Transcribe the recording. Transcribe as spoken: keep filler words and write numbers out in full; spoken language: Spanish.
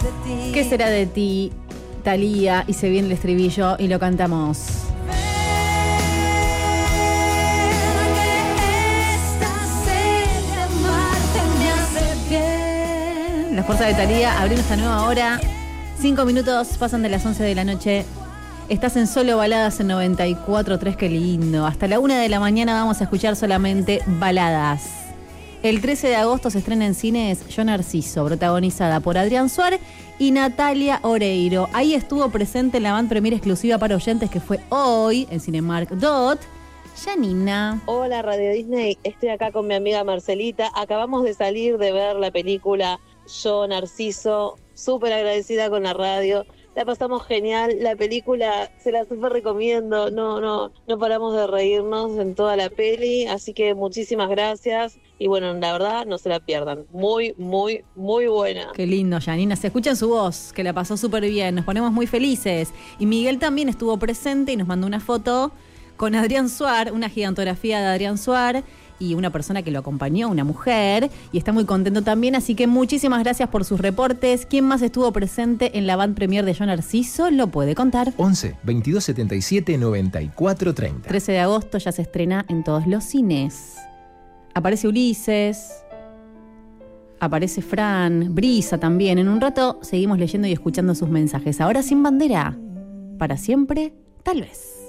¿Qué será de ti, Thalía? Y se viene el estribillo y lo cantamos. La fuerza de Thalía abriendo esta nueva hora. Cinco minutos pasan de las once de la noche. Estás en Solo Baladas en noventa y cuatro punto tres, qué lindo. Hasta la una de la mañana vamos a escuchar solamente baladas. El trece de agosto se estrena en cines Yo Narciso, protagonizada por Adrián Suárez y Natalia Oreiro. Ahí estuvo presente en la van premier exclusiva para oyentes que fue hoy en Cinemark Dot. Janina. Hola Radio Disney, estoy acá con mi amiga Marcelita. Acabamos de salir de ver la película Yo Narciso, súper agradecida con la radio. La pasamos genial, la película se la súper recomiendo, no, no, no paramos de reírnos en toda la peli, así que muchísimas gracias y bueno, la verdad no se la pierdan, muy, muy, muy buena. Qué lindo, Janina, se escucha en su voz, que la pasó súper bien, nos ponemos muy felices. Y Miguel también estuvo presente y nos mandó una foto con Adrián Suárez, una gigantografía de Adrián Suárez y una persona que lo acompañó, una mujer, y está muy contento también, así que muchísimas gracias por sus reportes. ¿Quién más estuvo presente en la van premier de Yo Narciso? Lo puede contar. once, veintidós setenta y siete, noventa y cuatro treinta. trece de agosto ya se estrena en todos los cines. Aparece Ulises, aparece Fran, Brisa también. En un rato seguimos leyendo y escuchando sus mensajes. Ahora Sin Bandera, para siempre, tal vez.